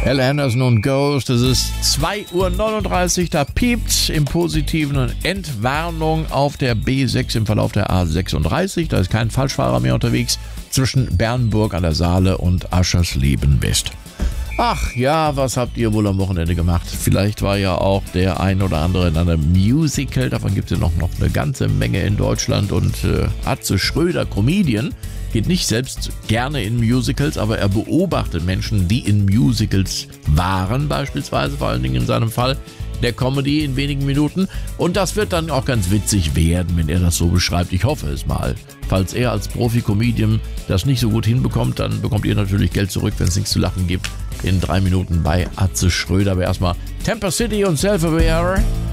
Al Anderson und Ghost, es ist 2:39 Uhr, da piept im Positiven eine Entwarnung auf der B6 im Verlauf der A36. Da ist kein Falschfahrer mehr unterwegs zwischen Bernburg an der Saale und Aschersleben West. Ach ja, was habt ihr wohl am Wochenende gemacht? Vielleicht war ja auch der ein oder andere in einem Musical, davon gibt es ja noch eine ganze Menge in Deutschland. Und Atze Schröder, Comedian, geht nicht selbst gerne in Musicals, aber er beobachtet Menschen, die in Musicals waren, beispielsweise, vor allen Dingen in seinem Fall der Comedy in wenigen Minuten. Und das wird dann auch ganz witzig werden, wenn er das so beschreibt. Ich hoffe es mal. Falls er als Profi-Comedian das nicht so gut hinbekommt, dann bekommt ihr natürlich Geld zurück, wenn es nichts zu lachen gibt. In 3 Minuten bei Atze Schröder. Aber erstmal Temper City und Self-Aware.